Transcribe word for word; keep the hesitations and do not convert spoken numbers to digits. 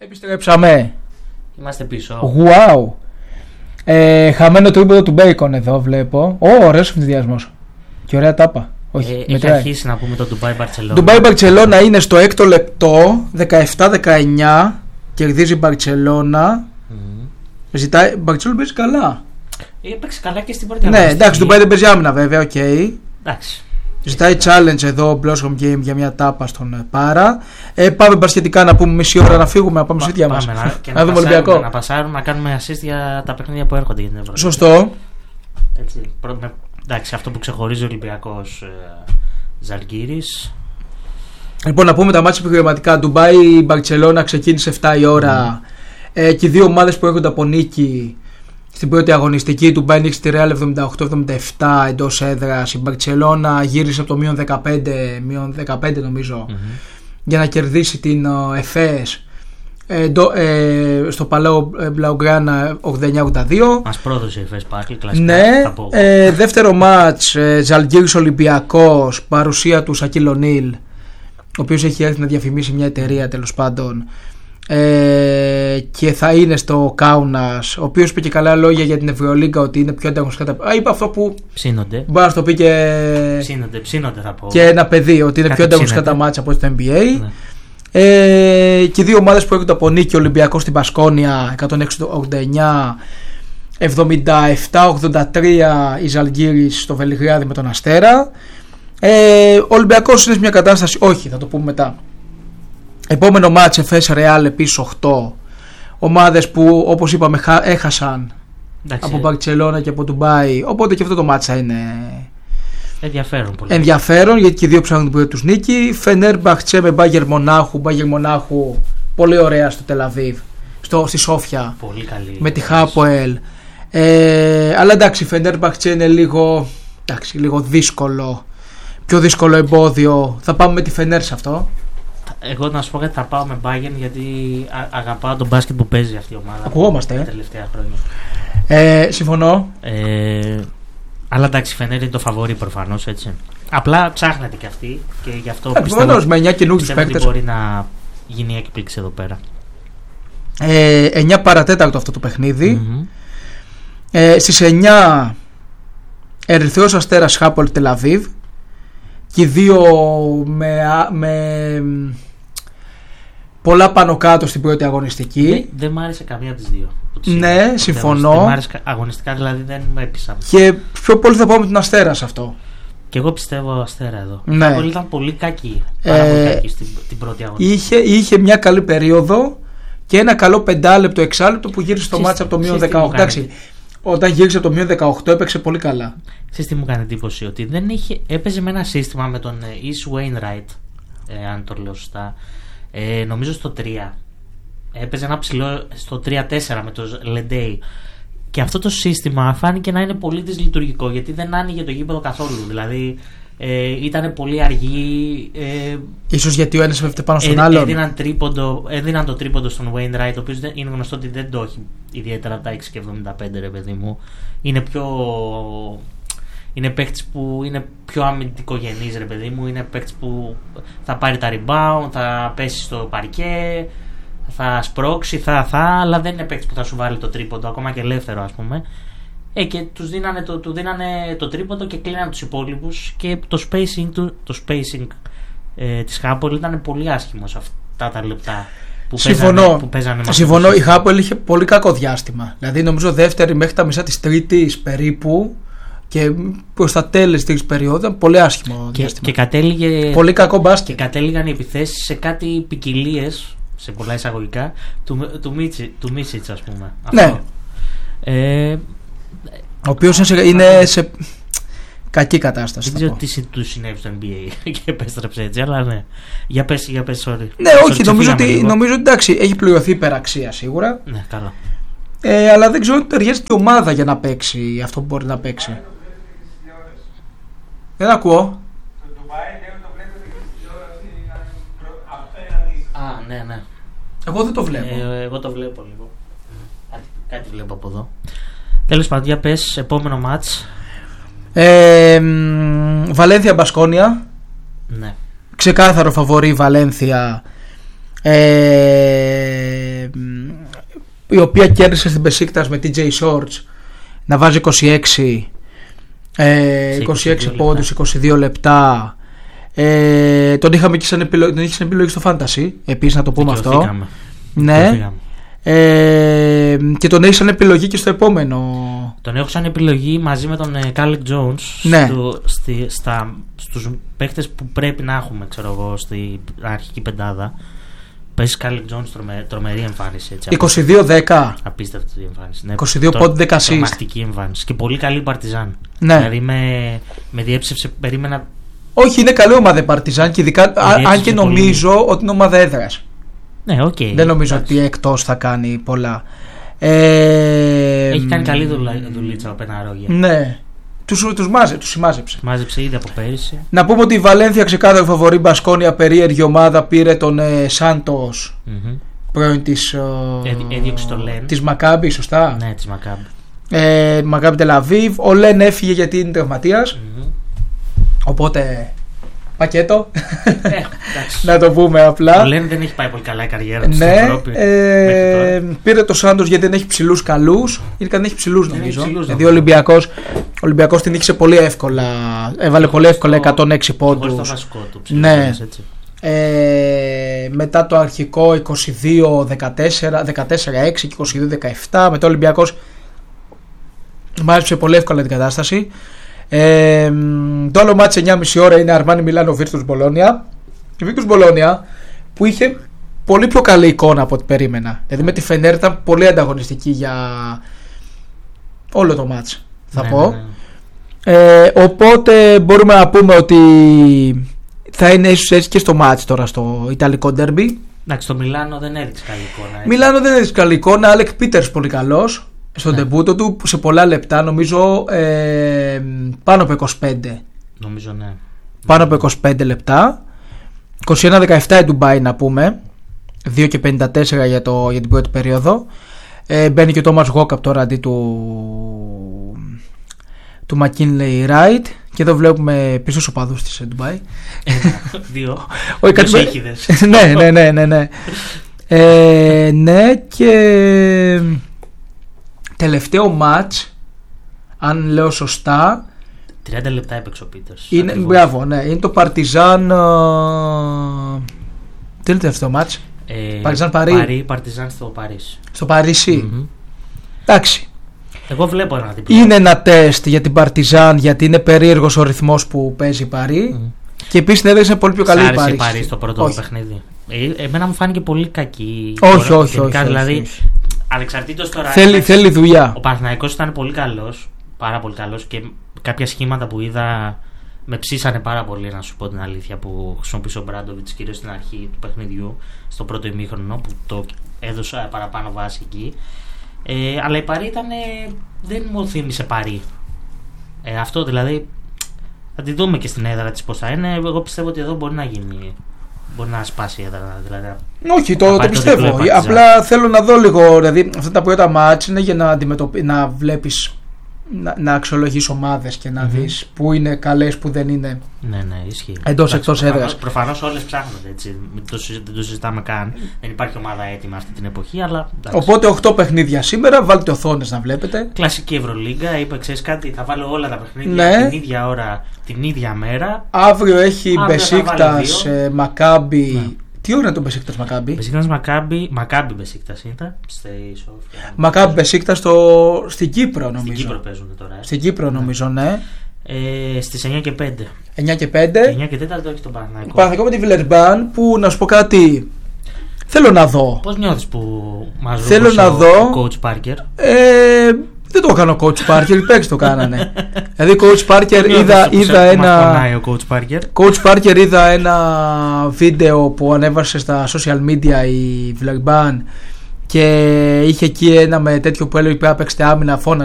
Επιστρέψαμε. Είμαστε πίσω. Wow. Ε, χαμένο τρίποντο του Μπέικον εδώ βλέπω. Ω, ωραίος ευνηδιασμός. Και ωραία τάπα. Όχι, ε, έχει αρχίσει να πούμε το Ντουμπάι Μπαρτσελώνα. Ντουμπάι Μπαρτσελώνα είναι στο έκτο λεπτό, δεκαεπτά δεκαεννιά. Κερδίζει η Μπαρτσελώνα. Mm. Ζητάει. Μπαρτσελώνα παίζει καλά. Έπαιξε καλά και στην πρώτη. Ναι, εντάξει, Ντουμπάι δεν παίζει άμυνα βέβαια, οκ. Okay. Εντάξει. Ζητάει challenge εδώ, Blossom Game για μια τάπα στον Πάρα. Ε, πάμε μπασχετικά να πούμε μισή ώρα να φύγουμε, να πάμε στη ίδια μας. Να, να, να δούμε Ολυμπιακό. Να πασάρουμε, να κάνουμε assist για τα παιχνίδια που έρχονται για την Ευρώπη. Σωστό. Έτσι, προ, με, εντάξει, αυτό που ξεχωρίζει ο Ολυμπιακός ε, Ζαλγκίρις. Λοιπόν, να πούμε τα μάτια επιχειρηματικά. Ντουμπάι, η Μπαρτσελώνα ξεκίνησε επτά η ώρα. Mm. Ε, και οι δύο ομάδες που έρχονται από νίκη. Στην πρώτη αγωνιστική του Μπάι νίκησε τη Ρεάλ εβδομήντα οκτώ εβδομήντα επτά εντός έδρας. Η Μπαρτσελώνα γύρισε από το μείον δεκαπέντε, μείον δεκαπέντε νομίζω, mm-hmm. για να κερδίσει την uh, Εφές ε, ε, στο Παλαιό Μπλαουγκράνα ογδόντα εννιά ογδόντα δύο. Μας πρόδωσε η Εφές Πάκλη, κλασικά. Ναι, ε, δεύτερο μάτς ε, Ζαλγκίρις Ολυμπιακός, παρουσία του Σακίλ Ονίλ, ο οποίος έχει έρθει να διαφημίσει μια εταιρεία τέλος πάντων. Ε, και θα είναι στο Κάουνας, ο οποίος είπε και καλά λόγια για την Ευρωλίγκα, ότι είναι πιο ανταγωνιστικά. Α, είπε αυτό που ψήνονται. Μπορεί να το πει και. Ψήνονται, ψήνονται θα πω. Και ένα παιδί, ότι είναι Κάτι πιο ανταγωνιστικά τα μάτσα από το N B A. Ναι. Ε, και δύο ομάδες που έρχονται από νίκη, ο Ολυμπιακός στην Πασκόνια εκατόν έξι ογδόντα εννιά, εβδομήντα επτά ογδόντα τρία η Ζαλγκίρις στο Βελιγράδι με τον Αστέρα. Ε, ο Ολυμπιακός είναι σε μια κατάσταση, όχι, θα το πούμε μετά. Επόμενο μάτς Εφές Ρεάλ επίσης οκτώ. Ομάδες που όπως είπαμε έχασαν. Εντάξει, από Μπαρτσελώνα και από Ντουμπάι. Οπότε και αυτό το μάτς θα είναι ενδιαφέρον, πολύ. ενδιαφέρον, γιατί και οι δύο ψάχνουν την πρώτη τους νίκη. Φενέρμπαχτσε με Μπάγερ Μονάχου. Μπάγερ Μονάχου πολύ ωραία στο Τελαβίβ, στο, στη Σόφια. Πολύ καλή. Με τη Χάποελ. Ε, αλλά εντάξει, η Φενέρμπαχτσε είναι λίγο, εντάξει, λίγο δύσκολο. Πιο δύσκολο εμπόδιο. Θα πάμε με τη Φενέρ σε αυτό. Εγώ να σου πω κάτι, θα πάω με Bayern, γιατί α, αγαπάω τον μπάσκετ που παίζει αυτή η ομάδα. Ακουγόμαστε. Τα τελευταία χρόνια. Ε, συμφωνώ. Ε, αλλά εντάξει, η Φενέρ είναι το φαβόρι προφανώς, έτσι. Απλά ψάχνεται και αυτή και γι' αυτό ε, πιστεύω, με εννιά καινούριους πιστεύω παίκτες. ότι μπορεί να γίνει έκπληξη εδώ πέρα. Ε, εννιά παρατέταρτο αυτό το παιχνίδι. Mm-hmm. Ε, στις εννιά Ερυθρός Αστέρας Χάπολ Τελαβίβ. Και οι δύο με, με πολλά πάνω κάτω στην πρώτη αγωνιστική. Δεν, δεν μ' άρεσε καμία από τις δύο. Ναι, συμφωνώ. Δεν μ' άρεσε αγωνιστικά, δηλαδή δεν με έπεισαν. Και πιο πολύ θα πάω με την Αστέρα σε αυτό. Και εγώ πιστεύω Αστέρα εδώ. Ναι. Πολύ, ήταν πολύ κακή. Πάρα ε, πολύ κακή στην την πρώτη αγωνιστική. Είχε, είχε μια καλή περίοδο και ένα καλό πεντάλεπτο, εξάλεπτο που γύρισε στο μάτς από το μείον δεκαοκτώ. Εντάξει, όταν γύρισε από το μείον δεκαοκτώ έπαιξε πολύ καλά. Ξέρεις τι μου κάνει εντύπωση? Ότι δεν είχε, έπαιζε με ένα σύστημα με τον East Wainwright, ε, αν το λέω σωστά, ε, νομίζω στο τρία. Έπαιζε ένα ψηλό στο τρία τέσσερα με τον Λεντέι. Και αυτό το σύστημα φάνηκε να είναι πολύ δυσλειτουργικό, γιατί δεν άνοιγε το γήπεδο καθόλου. Δηλαδή ε, ήταν πολύ αργή. Ε, Ίσως γιατί ο ένας έφευτε πάνω στον ε, άλλον. Έδιναν, τρίποντο, έδιναν το τρίποντο στον Wainwright, ο οποίος είναι γνωστό ότι δεν το έχει ιδιαίτερα από τα έξι και εβδομήντα πέντε, ρε παιδί μου. Είναι πιο. Είναι παίκτης που είναι πιο αμυντικογενής, ρε παιδί μου. Είναι παίκτης που θα πάρει τα rebound, θα πέσει στο παρκέ, θα σπρώξει, θα, θα, αλλά δεν είναι παίκτης που θα σου βάλει το τρίποντο, ακόμα και ελεύθερο, ας πούμε. Ε, και τους δίνανε το, του δίνανε το τρίποντο και κλείνανε τους υπόλοιπους, και το spacing, του, το spacing ε, της Χάπολ ήταν πολύ άσχημο σε αυτά τα λεπτά που Συμφωνώ. παίζανε, που παίζανε Συμφωνώ. Η Χάπολ είχε πολύ κακό διάστημα. Δηλαδή νομίζω δεύτερη μέχρι τα μισά της τρίτης περίπου, και προς τα τέλη της τρίτης περίοδου ήταν πολύ άσχημο και, διάστημα. Και κατέληγε, πολύ κακό μπάσκετ. Και κατέληγαν οι επιθέσεις σε κάτι ποικιλίες, σε πολλά εισαγωγικά, του, του, Μίτσι, του Μίσιτς, ας πούμε. Ναι. Αυτό. Ε, ο οποίος είναι, σε, είναι σε κακή κατάσταση. Δεν ξέρω τι του συνέβη στο N B A και επέστρεψε έτσι, αλλά ναι. Για πες, για πες, sorry. Ναι, όχι, νομίζω ότι, νομίζω ότι εντάξει, έχει πληρωθεί υπεραξία σίγουρα. Ναι, καλά. Ε, αλλά δεν ξέρω ότι ταιριάζει και η ομάδα για να παίξει αυτό που μπορεί να παίξει. Δεν ακούω. Α, ναι, ναι. Εγώ δεν το βλέπω. Ε, εγώ το βλέπω λίγο. Κάτι, κάτι βλέπω από εδώ. Τέλος πάντων, για πες, επόμενο μάτς. Ε, Βαλένθια Μπασκόνια. Ναι. Ξεκάθαρο φαβορί Βαλένθια. ε, η οποία κέρδισε στην Μπεσίκτας με τι τζέι Shorts να βάζει είκοσι έξι, ε, είκοσι έξι πόντους, είκοσι δύο λεπτά. Ε, τον είχαμε και σαν επιλογή, τον είχε σαν επιλογή στο Fantasy επίσης, να το πούμε αυτό. Ναι. Ε, και τον έχει σαν επιλογή και στο επόμενο. Τον έχω σαν επιλογή μαζί με τον Κάλεκ Jones, ναι. στο, στη, στα, στους παίκτες που πρέπει να έχουμε, ξέρω εγώ, στην αρχική πεντάδα. Παίζει Κάλεκ Jones, τρομε, τρομερή εμφάνιση. Έτσι, είκοσι δύο δέκα. Απίστευτη εμφάνιση. Ναι, είκοσι δύο πόντου, δέκα assist. Τρομακτική εμφάνιση. Και πολύ καλή Παρτιζάν. Ναι. Δηλαδή με, με διέψευσε, περίμενα. Όχι, είναι καλή ομάδα η Παρτιζάν και ειδικά, αν και νομίζω πολύ... ότι είναι ομάδα έδρας. Ναι, οκ. Okay, δεν νομίζω εντάξει. ότι εκτός θα κάνει πολλά. Ε, Έχει κάνει καλή δουλίτσα ο Πεναρόγια. Ναι. Τους, τους, μάζε, τους συμμάζεψε. Μάζεψε ήδη από πέρυσι. Να πούμε ότι η Βαλένθια ξεκάθαρο φαβορεί Μπασκόνια, περίεργη ομάδα, πήρε τον ε, Σάντος, mm-hmm. πρώην της, ε, έδιωξε το Λεν. της Μακάμπη, σωστά. Ναι, της Μακάμπη. Ε, Μακάμπη Τελαβίβ. Ο Λεν έφυγε γιατί είναι τραυματίας. Mm-hmm. Οπότε πακέτο. Ε, να το πούμε απλά. Ο Λεν δεν έχει πάει πολύ καλά η καριέρα του ναι, στην Ευρώπη. Ε, πήρε το Σάντος γιατί δεν έχει ψηλούς καλούς. Γενικά δεν έχει ψηλούς νομίζω. Ψηλούς, δηλαδή ο Ολυμπιακός, Ολυμπιακός την ήξε πολύ εύκολα. Έβαλε πολύ εύκολα εκατόν έξι πόντους. Το βασικό του, ναι. Έτσι. Ε, μετά το αρχικό είκοσι δύο δεκατέσσερα, δεκατέσσερα έξι και είκοσι δύο δεκαεπτά. Μετά ο Ολυμπιακός μάζεψε πολύ εύκολα την κατάσταση. Ε, το άλλο μάτς εννιά και μισή ώρα είναι Αρμάνι Μιλάνο Virtus Bologna. Η Virtus Bologna που είχε πολύ πιο καλή εικόνα από ό,τι περίμενα. Δηλαδή με τη Φενέρ ήταν πολύ ανταγωνιστική για όλο το μάτς, θα ναι, πω. Ναι, ναι. Ε, οπότε μπορούμε να πούμε ότι θα είναι ίσως έτσι και στο μάτς τώρα στο Ιταλικό Ντέρμπι. Εντάξει, το Μιλάνο δεν έδειξε καλή εικόνα. Έτσι. Μιλάνο δεν έδειξε καλή εικόνα. Άλεκ Πίτερς πολύ καλός. Στον ναι. ντεμπούτο του σε πολλά λεπτά, νομίζω ε, πάνω από είκοσι πέντε. Νομίζω ναι. Πάνω από είκοσι πέντε λεπτά. είκοσι ένα δεκαεπτά η Ντουμπάι να πούμε. δύο και πενήντα τέσσερα για, το, για την πρώτη περίοδο. Ε, μπαίνει και ο Τόμας Γόκαπ τώρα αντί του, του Μακίνλεϊ Ράιτ. Και εδώ βλέπουμε πίσω στους οπαδούς της Ντουμπάι. Δύο. Δύο έχιδες. ναι, ναι, ναι, ναι, ναι. ε, ναι και... Τελευταίο μάτς, αν λέω σωστά, τριάντα λεπτά έπαιξε ο Πίτερς. Είναι, μπράβο, ναι, είναι το Παρτιζάν. Uh, τι είναι το τελευταίο μάτς, ε, Παρτιζάν Παρί. Παρί, Παρτιζάν στο Παρίσι. Στο Παρίσι. Mm-hmm. Εντάξει. Εγώ βλέπω ένα διπλό. Είναι ένα τεστ για την Παρτιζάν γιατί είναι περίεργος ο ρυθμός που παίζει η Παρί. Mm-hmm. Και επίσης την έδειξε πολύ πιο καλή η Παρί. η Παρί στο πρώτο όχι. παιχνίδι. Ε, εμένα μου φάνηκε πολύ κακή. Όχι, όχι, όχι. Δηλαδή, όχι, όχι. Ανεξαρτήτως τώρα. Θέλει, θέλει δουλειά. Ο Παναθηναϊκός ήταν πολύ καλός. Πάρα πολύ καλός και κάποια σχήματα που είδα με ψήσανε πάρα πολύ, να σου πω την αλήθεια, που χρησιμοποίησε ο Μπράντοβιτς κυρίως στην αρχή του παιχνιδιού, στο πρώτο ημίχρονο που το έδωσα παραπάνω βάση εκεί. Ε, αλλά η Παρί ήταν. Δεν μου θύμισε Παρί. Ε, αυτό δηλαδή. Θα τη δούμε και στην έδρα της πώς θα είναι. Εγώ πιστεύω ότι εδώ μπορεί να γίνει. Μπορεί να σπάσει η έδρα, δηλαδή. Όχι, το, το πιστεύω. Απλά θέλω να δω λίγο. Δηλαδή, αυτά τα πρώτα μάτς είναι για να, αντιμετωπι... να βλέπεις, να, να αξιολογείς ομάδες και να mm-hmm. δεις που είναι καλές, που δεν είναι. Ναι, ναι, ισχύει. Εντός εκτός έδρας. Προφανώς όλες ψάχνονται έτσι. Δεν το, δεν το συζητάμε καν. Δεν υπάρχει ομάδα έτοιμα αυτή την εποχή. Αλλά, οπότε οκτώ παιχνίδια σήμερα. Βάλτε οθόνες να βλέπετε. Κλασική Ευρωλίγκα. Είπα, ξέρεις κάτι, θα βάλω όλα τα παιχνίδια ναι. την ίδια ώρα, την ίδια μέρα. Αύριο έχει Μπεσίκτας Μακάμπι. Ναι. Τι ώρα είναι το Μπεσίκτας Μακάμπι? Μπεσίκτας Μακάμπι. Μακάμπι Μπεσίκτας είναι. Μακάμπι Μπεσίκτας στο... στην Κύπρο νομίζω. Στην Κύπρο παίζουν τώρα. Στην Κύπρο νομίζω, ναι. ναι. Ε, στις εννιά και πέντε. εννιά και πέντε. εννιά και τέσσερα έχει τον Παναθηναϊκό. Παναθηναϊκό με τη Βιλερμπάν που να σου πω κάτι. Θέλω να δω. Πώς νιώθεις που μας Θέλω να ο, δω. ο coach Parker? Ε, δεν το έκανε ο coach Parker, οι παίκτες το κάνανε. Δηλαδή coach Parker είδα, είδα ένα. Ο coach Parker. Coach Parker είδα ένα βίντεο που ανέβασε στα social media η Βιλερμπάν και είχε εκεί ένα με τέτοιο που έλεγε πρέπει να παίξετε άμυνα, φώναζε.